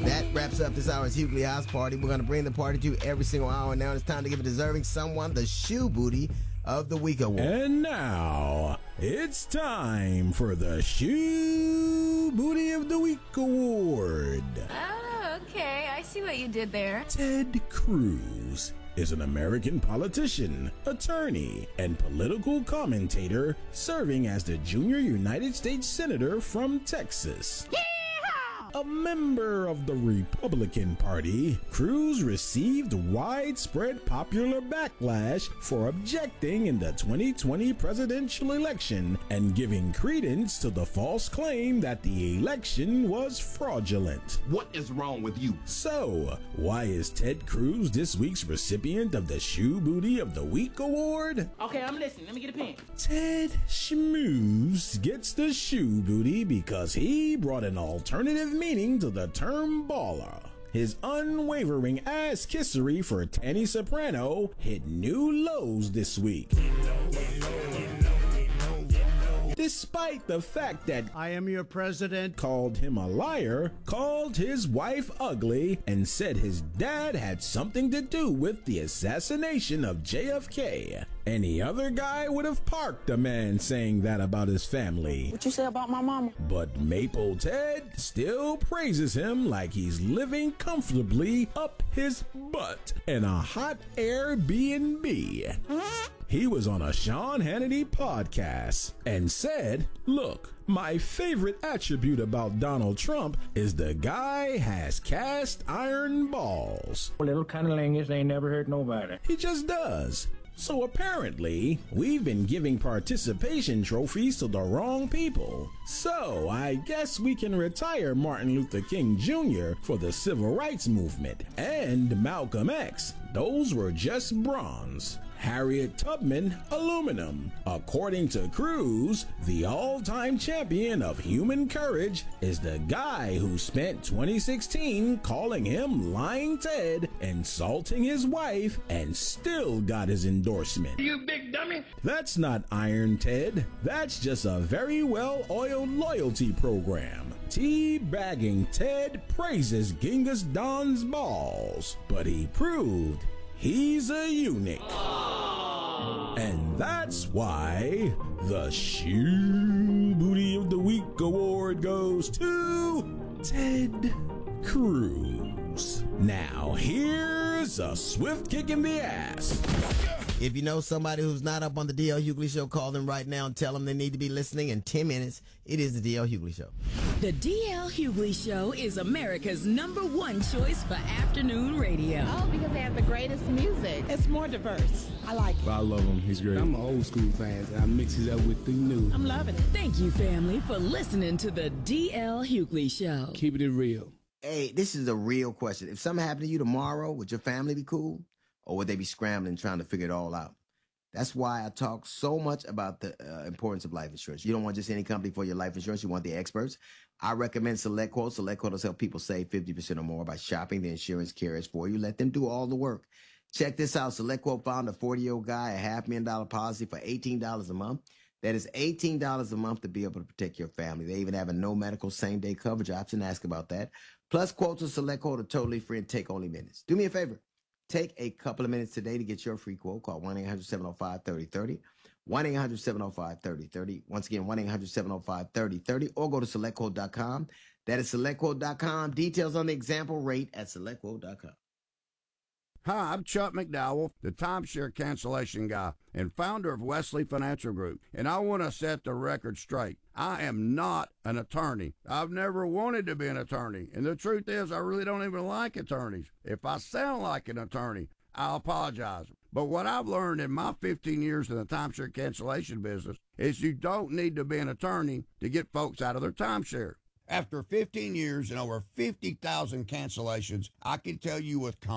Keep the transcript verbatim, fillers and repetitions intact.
That wraps up this hour's Hughley House Party. We're going to bring the party to you every single hour. Now it's time to give a deserving someone the Shoe Booty of the Week award. And now it's time for the Shoe Booty of the Week award. Oh, okay. I see what you did there. Ted Cruz is an American politician, attorney, and political commentator serving as the junior United States Senator from Texas. A member of the Republican Party, Cruz received widespread popular backlash for objecting in the twenty twenty presidential election and giving credence to the false claim that the election was fraudulent. What is wrong with you? So, why is Ted Cruz this week's recipient of the Shoe Booty of the Week award? Okay, I'm listening. Let me get a pen. Ted Schmooze gets the Shoe Booty because he brought an alternative meaning to the term baller. His unwavering ass kissery for Tanny Soprano hit new lows this week. Despite the fact that I am your president called him a liar, called his wife ugly, and said his dad had something to do with the assassination of J F K. Any other guy would have parked a man saying that about his family. What you say about my mama? But Maple Ted still praises him like he's living comfortably up his butt in a hot Airbnb. He was on a Sean Hannity podcast and said, "Look, my favorite attribute about Donald Trump is the guy has cast iron balls. Little cunnilingus ain't never hurt nobody. He just does." So apparently, we've been giving participation trophies to the wrong people. So I guess we can retire Martin Luther King Junior for the civil rights movement and Malcolm X. Those were just bronze. Harriet Tubman, aluminum. According to Cruz, the all-time champion of human courage is the guy who spent twenty sixteen calling him Lying Ted, insulting his wife, and still got his endorsement. You big dummy. That's not Iron Ted. That's just a very well-oiled loyalty program. Teabagging Ted praises Genghis Don's balls, but he proved he's a eunuch. And that's why the Shoe Booty of the Week award goes to Ted Cruz. Now here's a swift kick in the ass. If you know somebody who's not up on the D L Hughley Show, call them right now and tell them they need to be listening in ten minutes. It is the D L Hughley Show. The D L Hughley Show is America's number one choice for afternoon radio. Oh, because they have the greatest music. It's more diverse. I like it. I love him. He's great. I'm an old school fan, and I mix it up with the new. I'm loving it. Thank you, family, for listening to the D L Hughley Show. Keeping it real. Hey, this is a real question. If something happened to you tomorrow, would your family be cool? Or would they be scrambling trying to figure it all out? That's why I talk so much about the uh, importance of life insurance. You don't want just any company for your life insurance. You want the experts. I recommend SelectQuote. SelectQuote has helped people save fifty percent or more by shopping the insurance carriers for you. Let them do all the work. Check this out. SelectQuote found a forty-year-old guy a half million dollar policy for eighteen dollars a month. That is eighteen dollars a month to be able to protect your family. They even have a no medical same-day coverage option. Ask about that. Plus, quotes on SelectQuote are totally free and take only minutes. Do me a favor. Take a couple of minutes today to get your free quote. Call one eight hundred seven oh five three oh three oh. one eight hundred seven oh five three oh three oh. Once again, one eight hundred seven oh five three oh three oh or go to select quote dot com. That is select quote dot com. Details on the example rate at select quote dot com. Hi, I'm Chuck McDowell, the timeshare cancellation guy and founder of Wesley Financial Group, and I want to set the record straight. I am not an attorney. I've never wanted to be an attorney, and the truth is I really don't even like attorneys. If I sound like an attorney, I'll apologize. But what I've learned in my fifteen years in the timeshare cancellation business is you don't need to be an attorney to get folks out of their timeshare. After fifteen years and over fifty thousand cancellations, I can tell you with confidence